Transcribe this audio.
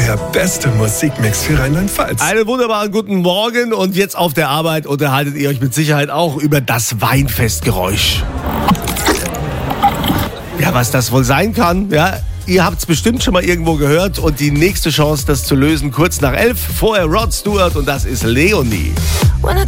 der beste Musikmix für Rheinland-Pfalz. Einen wunderbaren guten Morgen und jetzt auf der Arbeit unterhaltet ihr euch mit Sicherheit auch über das Weinfestgeräusch. Ja, was das wohl sein kann, ja. Ihr habt es bestimmt schon mal irgendwo gehört und die nächste Chance, das zu lösen, kurz nach 11. Vorher Rod Stewart und das ist Leonie. When I